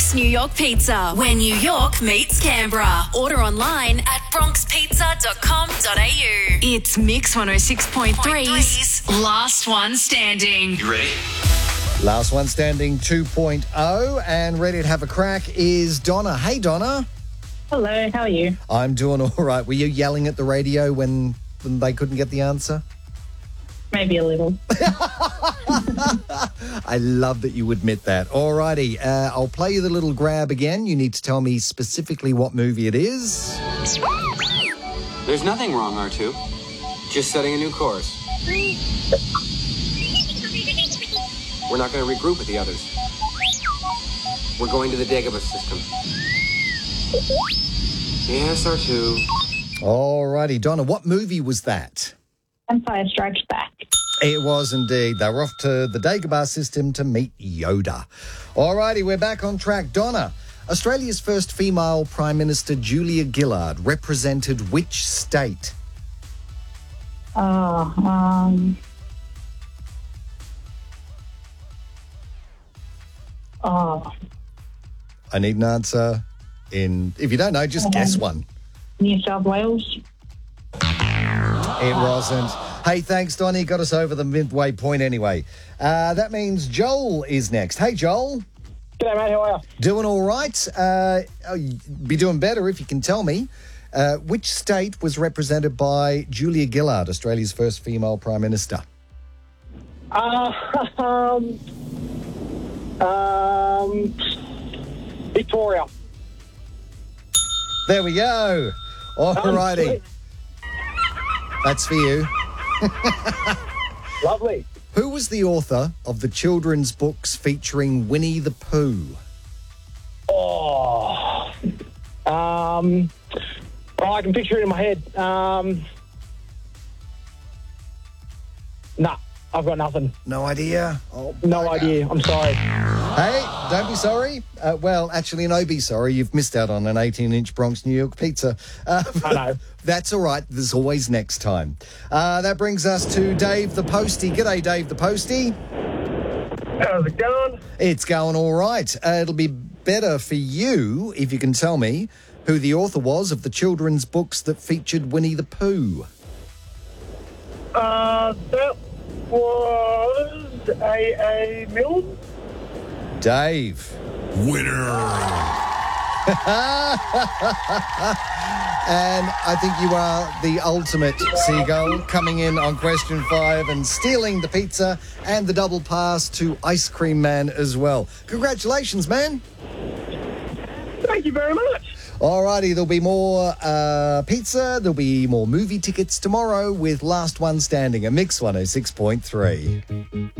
Bronx, New York Pizza, where New York meets Canberra. Order online at bronxpizza.com.au. It's Mix 106.3's Last One Standing. You ready? Last One Standing 2.0, and ready to have a crack is Donna. Hey, Donna. Hello, how are you? I'm doing all right. Were you yelling at the radio when they couldn't get the answer? Maybe a little. I love that you admit that. All righty, I'll play you the little grab again. You need to tell me specifically what movie it is. There's nothing wrong, R2. Just setting a new course. We're not going to regroup with the others. We're going to the Dagobah system. Yes, R2. All righty, Donna, what movie was that? Empire Strikes Back. It was indeed. They were off to the Dagobah system to meet Yoda. All righty, we're back on track. Donna, Australia's first female Prime Minister, Julia Gillard, represented which state? Oh, I need an answer if you don't know, just guess one. New South Wales. It wasn't. Hey, thanks, Donnie. Got us over the midway point anyway. That means Joel is next. Hey, Joel. G'day, mate. How are you? Doing all right. You'd be doing better if you can tell me. Which state was represented by Julia Gillard, Australia's first female Prime Minister? Victoria. There we go. All righty. Sweet. That's for you. Lovely. Who was the author of the children's books featuring Winnie the Pooh? Oh, I can picture it in my head. Nah, I've got nothing. No idea? Oh, No bugger. idea. I'm sorry. Hey, don't be sorry. Well, actually, no, be sorry. You've missed out on an 18-inch Bronx, New York pizza. I know. That's all right. There's always next time. That brings us to Dave the Postie. G'day, Dave the Postie. How's it going? It's going all right. It'll be better for you if you can tell me who the author was of the children's books that featured Winnie the Pooh. That was A.A. Milne. Dave. Winner. And I think you are the ultimate seagull, coming in on question 5 and stealing the pizza and the double pass to Ice Cream Man as well. Congratulations, man. Thank you very much. Alrighty, there'll be more pizza, there'll be more movie tickets tomorrow with Last One Standing, a Mix 106.3.